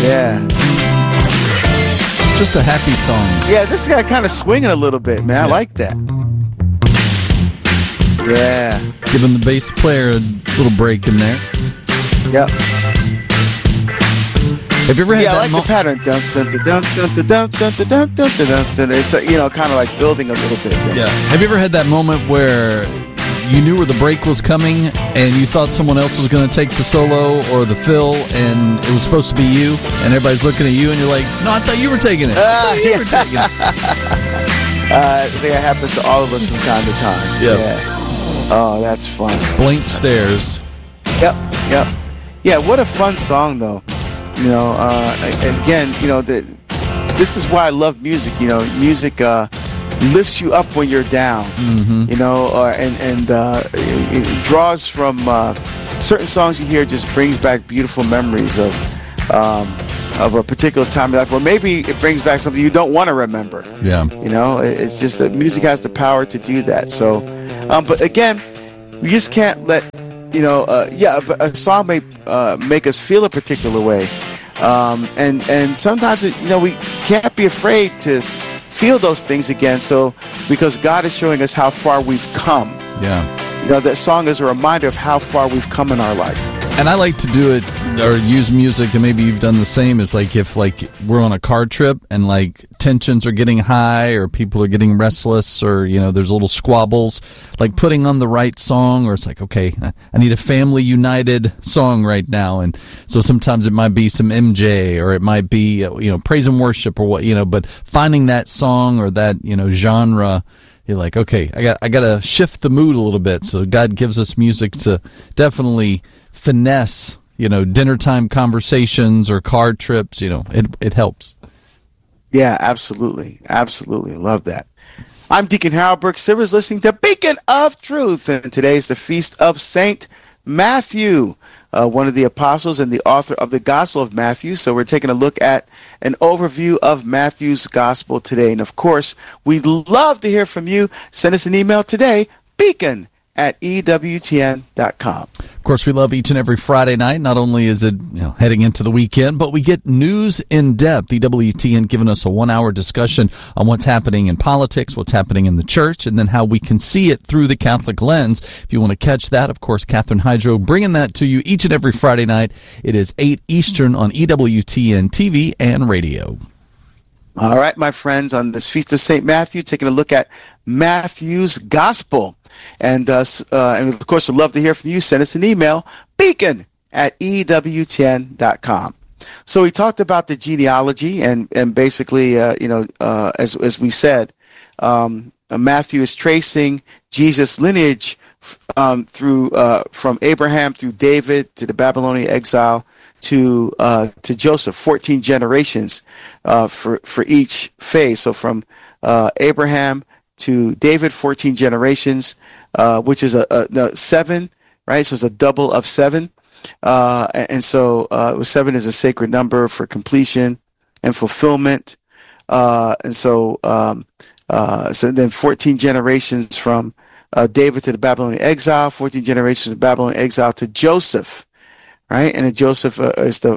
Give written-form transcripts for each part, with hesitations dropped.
Yeah. Just a happy song. Yeah, this guy kind of swinging a little bit, man. I like that. Yeah. Giving the bass player a little break in there. Yep. Have you ever had I that like the pattern. Dun, dun, dun, dun, dun, dun, dun, dun, dun, dun, dun, dun. It's kind of like building a little bit. Yeah. Have you ever had that moment where you knew where the break was coming and you thought someone else was going to take the solo or the fill and it was supposed to be you and everybody's looking at you and you're like, no, I thought you were taking it. You were taking it. I think it happens to all of us from time to time. Yep. Yeah. Oh, that's fun. Blank stares. Yep. Yeah, what a fun song, though. Again, this is why I love music. Music lifts you up when you're down. Mm-hmm. It draws from certain songs you hear. Just brings back beautiful memories of a particular time in life, or maybe it brings back something you don't want to remember. Yeah. It's just that music has the power to do that. So, but again, we just can't let a song may make us feel a particular way, and sometimes we can't be afraid to feel those things again. So because God is showing us how far we've come. Yeah. That song is a reminder of how far we've come in our life. And I like to do it or use music, and maybe you've done the same, is like if we're on a car trip and tensions are getting high or people are getting restless or there's little squabbles, like putting on the right song, or it's like, okay, I need a family united song right now. And so sometimes it might be some MJ or it might be praise and worship or what, but finding that song or that genre, you're like, okay, I got to shift the mood a little bit. So God gives us music to definitely finesse, dinner time conversations or car trips. It helps. Yeah, absolutely. Absolutely. Love that. I'm Deacon Harold Burke Sivers, listening to Beacon of Truth. And today is the feast of Saint Matthew, one of the apostles and the author of the Gospel of Matthew. So we're taking a look at an overview of Matthew's Gospel today. And of course, we'd love to hear from you. Send us an email today, beacon@ewtn.com. Of course, we love each and every Friday night. Not only is it heading into the weekend, but we get news in depth. EWTN giving us a 1-hour discussion on what's happening in politics, what's happening in the church, and then how we can see it through the Catholic lens. If you want to catch that, of course, Catherine Hydro bringing that to you each and every Friday night. It is 8 Eastern on EWTN TV and radio. All right, my friends, on this Feast of St. Matthew, taking a look at Matthew's Gospel. And of course, we'd love to hear from you. Send us an email, beacon@ewtn.com. So we talked about the genealogy and basically, as we said, Matthew is tracing Jesus' lineage through from Abraham through David to the Babylonian exile to Joseph, 14 generations for each phase. So from Abraham to David, 14 generations, which is a 7, right? So it's a double of 7. And so 7 is a sacred number for completion and fulfillment. So then 14 generations from David to the Babylonian exile, 14 generations of Babylonian exile to Joseph, right? And then Joseph is the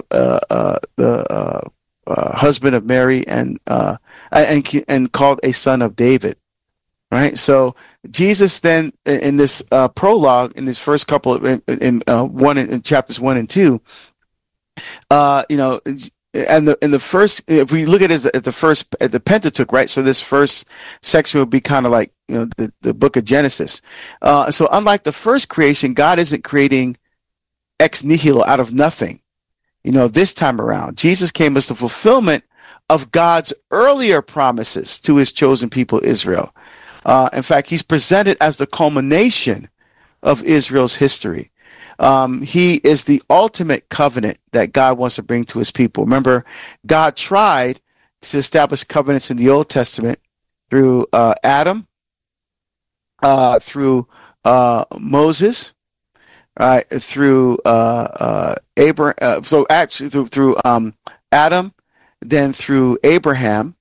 husband of Mary and called a son of David. Right, so Jesus then in this prologue, in this first couple in chapters 1 and 2, and in the first, if we look at it at the Pentateuch, right? So this first section would be kind of like the book of Genesis. So unlike the first creation, God isn't creating ex nihilo, out of nothing. This time around, Jesus came as the fulfillment of God's earlier promises to His chosen people, Israel. In fact, He's presented as the culmination of Israel's history. He is the ultimate covenant that God wants to bring to His people. Remember, God tried to establish covenants in the Old Testament through Adam, through Moses, right? Through Abraham. So actually, through Adam, then through Abraham.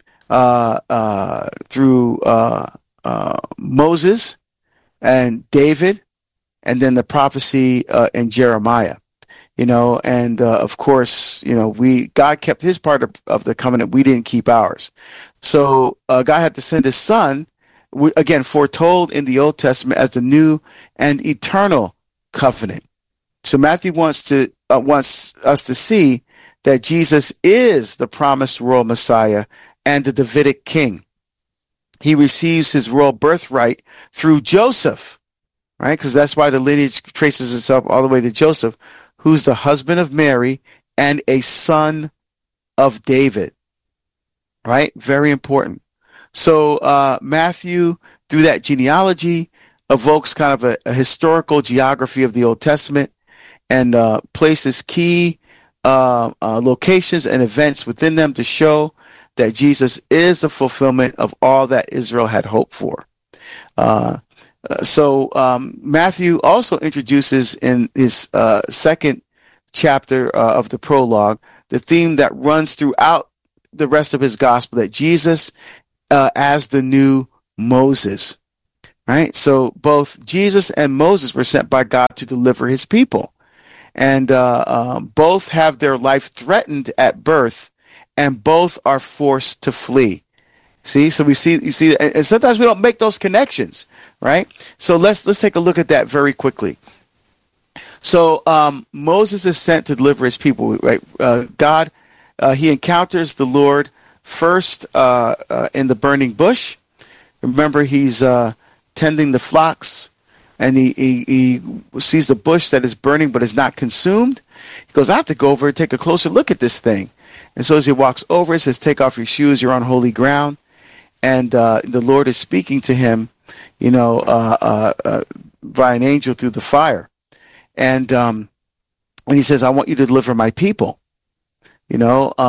Through Moses and David, and then the prophecy in Jeremiah. and of course, God kept his part of the covenant. We didn't keep ours. So God had to send his son, again, foretold in the Old Testament as the new and eternal covenant. So Matthew wants us to see that Jesus is the promised royal Messiah and the Davidic king. He receives his royal birthright through Joseph, right? Because that's why the lineage traces itself all the way to Joseph, who's the husband of Mary and a son of David, right? Very important. So Matthew, through that genealogy, evokes kind of a historical geography of the Old Testament and places key locations and events within them to show that Jesus is the fulfillment of all that Israel had hoped for. So Matthew also introduces in his second chapter of the prologue the theme that runs throughout the rest of his gospel, that Jesus as the new Moses, right? So both Jesus and Moses were sent by God to deliver his people. And both have their life threatened at birth, and both are forced to flee. See, so you see, and sometimes we don't make those connections, right? So let's take a look at that very quickly. So Moses is sent to deliver his people, right? God, he encounters the Lord first in the burning bush. Remember, he's tending the flocks, and he sees the bush that is burning but is not consumed. He goes, I have to go over and take a closer look at this thing. And so as he walks over, it says, take off your shoes, you're on holy ground. And the Lord is speaking to him, by an angel through the fire. And he says, I want you to deliver my people, and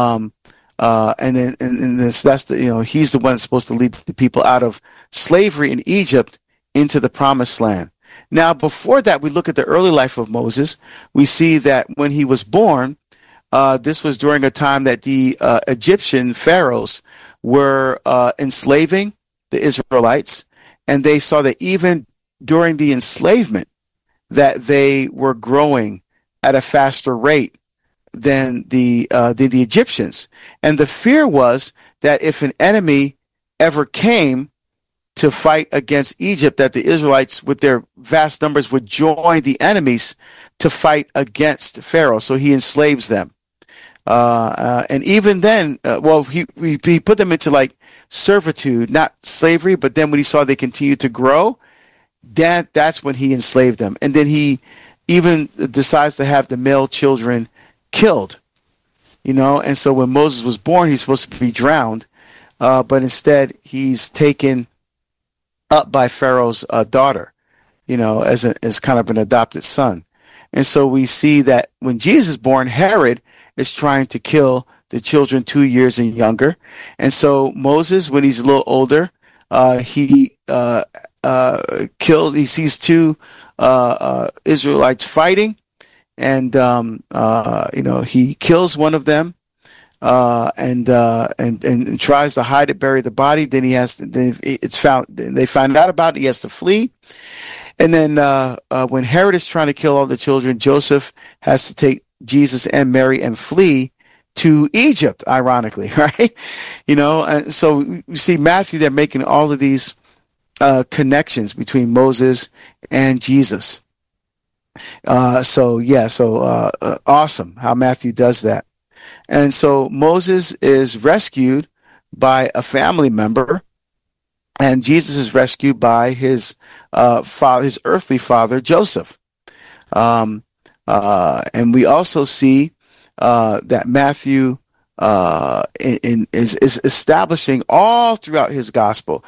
that's the, he's the one that's supposed to lead the people out of slavery in Egypt into the promised land. Now, before that, we look at the early life of Moses. We see that when he was born, this was during a time that the Egyptian pharaohs were enslaving the Israelites, and they saw that even during the enslavement that they were growing at a faster rate than the Egyptians. And the fear was that if an enemy ever came to fight against Egypt, that the Israelites with their vast numbers would join the enemies to fight against Pharaoh. So he enslaves them. And even then, he put them into like servitude, not slavery, but then when he saw they continued to grow, that's when he enslaved them. And then he even decides to have the male children killed, and so when Moses was born, he's supposed to be drowned, but instead he's taken up by Pharaoh's daughter, as kind of an adopted son. And so we see that when Jesus is born, Herod is trying to kill the children 2 years and younger. And so Moses, when he's a little older, he sees two Israelites fighting, and he kills one of them, and tries to hide it, bury the body. Then they find out about it. He has to flee. And then when Herod is trying to kill all the children, Joseph has to take Jesus and Mary and flee to Egypt, ironically, right? And so you see Matthew, they're making all of these connections between Moses and Jesus. Awesome how Matthew does that. And so Moses is rescued by a family member, and Jesus is rescued by his earthly father, Joseph. And we also see that Matthew is establishing all throughout his gospel,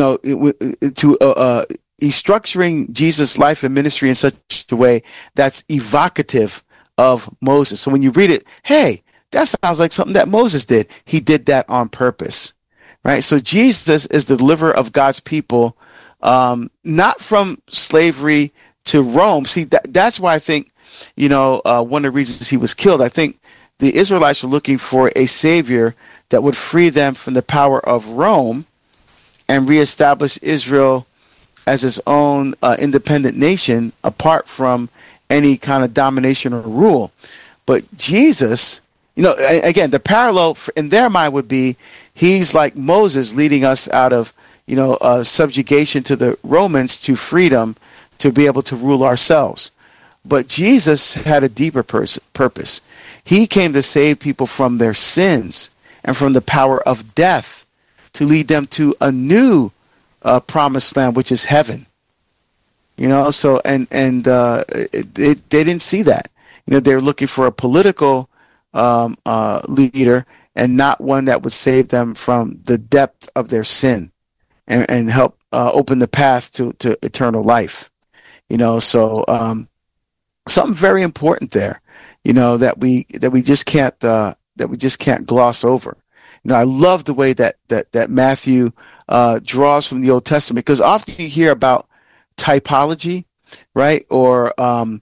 he's structuring Jesus' life and ministry in such a way that's evocative of Moses. So when you read it, hey, that sounds like something that Moses did. He did that on purpose, right? So Jesus is the deliverer of God's people, not from slavery to Rome. See, that's why I think, one of the reasons he was killed, I think the Israelites were looking for a savior that would free them from the power of Rome and reestablish Israel as its own independent nation apart from any kind of domination or rule. But Jesus, again, the parallel in their mind would be he's like Moses leading us out of, subjugation to the Romans to freedom to be able to rule ourselves. But Jesus had a deeper purpose. He came to save people from their sins and from the power of death, to lead them to a new promised land, which is heaven. So they didn't see that. They're looking for a political leader, and not one that would save them from the depth of their sin and help open the path to eternal life. So something very important there, that we just can't gloss over. I love the way that Matthew draws from the Old Testament, because often you hear about typology, right? Or when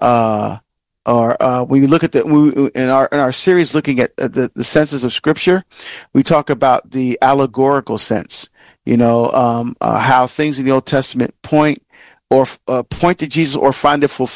you look at in our series looking at the senses of Scripture, we talk about the allegorical sense. How things in the Old Testament point to Jesus or find their fulfillment